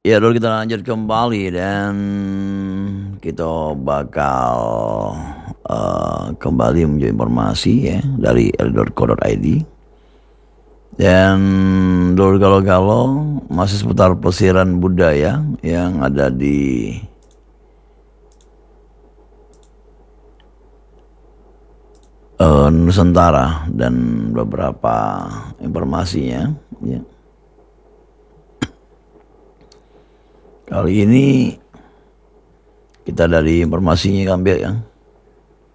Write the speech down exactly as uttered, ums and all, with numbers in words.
Ya, dulu kita lanjut kembali dan kita bakal, eee, kembali menuju informasi ya dari el dot co dot id. Dan dulu galau-galau masih seputar pelesiran budaya yang ada di eee, Nusantara dan beberapa informasinya ya. Kali ini kita dari informasinya ambil ya.